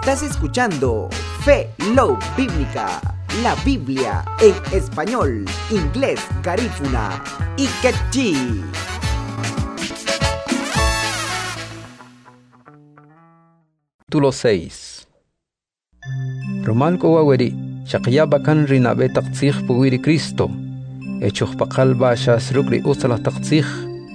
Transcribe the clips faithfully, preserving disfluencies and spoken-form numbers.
Estás escuchando Fe Love Bíblica, la Biblia en español, inglés, garífuna y quechí. Capítulo seis. Romal ko waweri, shaqya bakan rina be taqtsih puwiri Cristo. Echuk pakal ba shas rukri usala taqtsih.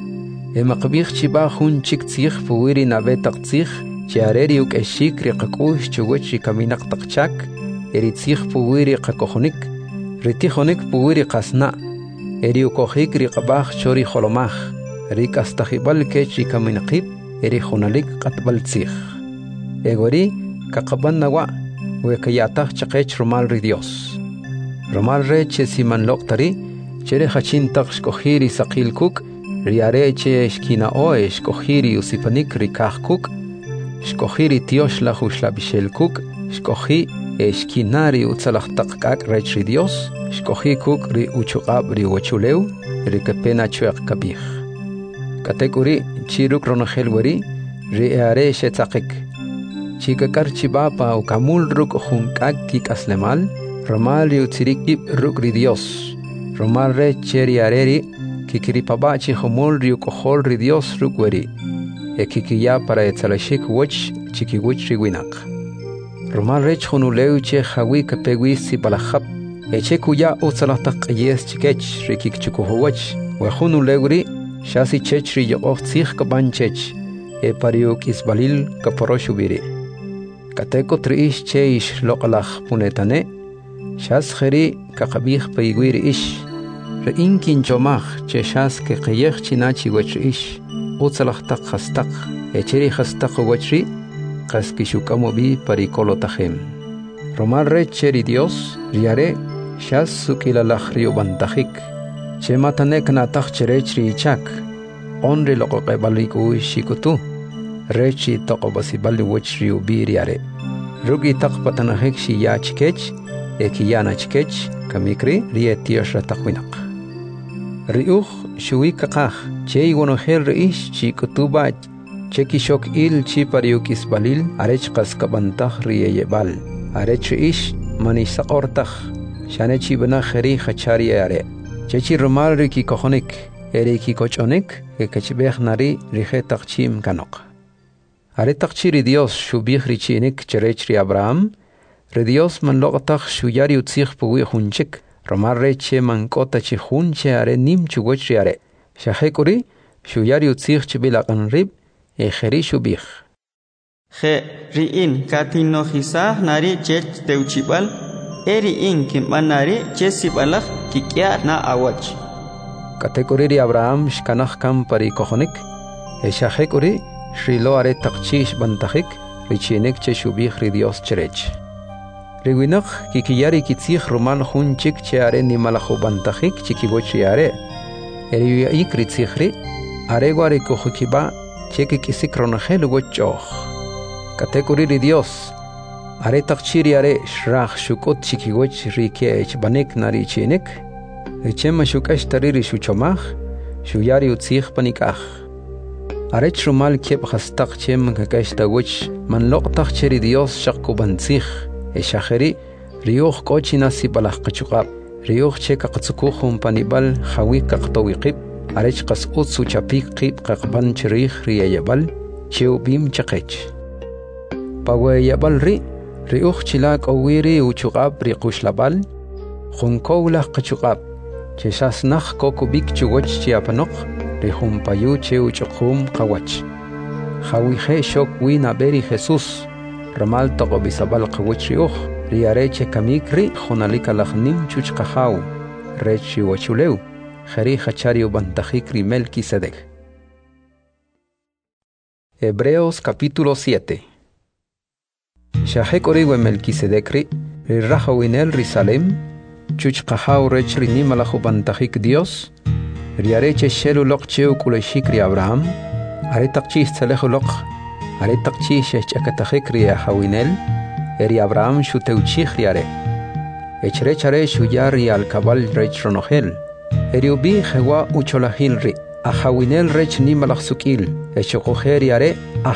E maqbih chiba hun chik tsih puwiri na be taqtsih. Chiareri uk eshik ri qakush chuwech ri kaminak taqchak. Eri tsih puwiri qakohonik. Ritihonik puwiri qasna. Eri ukohik ri qabah chori holomah. Ri kastahibal kech ri kaminaqib. Eri hunalik qatbal tsih. Egori kakaban nawa we kayatah chaqech romal ri Dios. Romal re che siman loqtari chere hachin tak shkohiri saqil kuk riare che shkina o shkohiri usipanik ri kah kuk shkohiri tiosh la hushla bishel kuk shkohi shkinari utsalah taqkak rech ri Dios shkohi kuk ri uchuqab ri wachuleu ri kapena chuaq kabih katekuri chiruk ronahel wari ri are shetzaqik Chikakar chibapa o kamul ruk junkak kik aslemal, romal yu tzirikip ruk ri Dios. Romal re cheri areri, kikiripaba chihomul yu kohol ri Dios ruk weri. E kikiya para etzalashik wach chikiwich riwinak. Romal re chhonuleu che hawi kapegwi si balahap. E che kuya utzalatak yes chikech rikik chukuhowach. Wehunuleuri, shasi chech ri yokoch tzich kabanchech. E pariuk isbalil kaporoshubiri. Kateko triish che ish loqalach punetane, shas kheri kakabih paigwir ish, re inkin chomach che shas ke qayech chinachi wach ish, utsalach tak khastak, echeri khastak wachri, kaskishukamo bi parikolo tajem. Romal re cheri Dios, riare, shas sukilalach rio bantahik, che matanek natach cherechri ichak, onri loqoqebaliku shikutu. Rechi taqobasibali wachri ubiriare. Rugi taqpatanahek shi ya chikech, ekiyana chikech, kamikri rietiosh rataqwinak. Riuch shui kakach, che iwonohel reish chi kutubach, che kishok il chi pariukis balil, arech kaskabantach rieyebal. Arech reish manisaqortach, shanechi banacheri hachariare. Chechi romal riki kohonik, eriki kochonik, ekachibech nari rihetach chim kanok. Are taqchiri Dios shubih richinik cherech ri Abraham, re Dios man loqtach shuyari utzich puwi hunchik, romar reche man kota chi hunche are nim chugoch ri are. Shahekuri, shuyari utzich chibilaqan rib, e kheri shubih. He riin katino hisah nari chech teuchibal, eri in kimbanari chesibalach kikya na awach. Katekuri ri Abraham shkanach kam pari kohonik, e shahekuri, Shrilo are taqchish bantahik, richinek che shubih ri Dios cherech. Riwinach kikiyari kitzich roman hunchik che are ni malachu bantahik chikiboch ri are. Eriya ik ritzichri, are guare kohukiba che kikisik ronahel wochoch. Katekuri ri Dios, are taqchiri are shrach shukot chikiboch ri kech banek nari chinek, richema shukash tariri shuchomach, shuyari utzich panikach. Arech rumal kep khastaq chem kakashta wich man loqtaq cheri Dios shaqku bantzich e shaheri riyuh kochina si balaq qachuqab riyuh che kaqtsukuhum panibal hawi kaqtawiqib arech qas utsu chapik qib qaqban cherih riyayabal cheu bim chaqech pawayabal ri riyuh chilak awiri uchuqab riqushlabal khunkowlah qachuqab che shasnakh kokubik chuwach chiapanoq Rihum payu cheu chukhum qawach. Hawi he shok wina beri Jesus. Ramal toqo bisabal qawach riuch. Riareche kamikri khunalika lachnim chuch qahaw. Rechi wachuleu. Khari khachari bantahik rimel kisedek. Hebreos capítulo siete. Shahek oriwe melkisedekri. Rirahawinel risalem. Chuch qahaw rech rinimalachu bantahik Dios. Riareche shelu loq cheu kuleshik ri Abraham, are taqchis tsalekhu loq, are taqchis shechakatahik ri hawinel, eri Abraham shuteuchich riare. Echrechare shuyar ri alkabal rech ronohel, eri ubi hewa ucholahil ri, a hawinel rech nimalach sukil, echokoher riare, a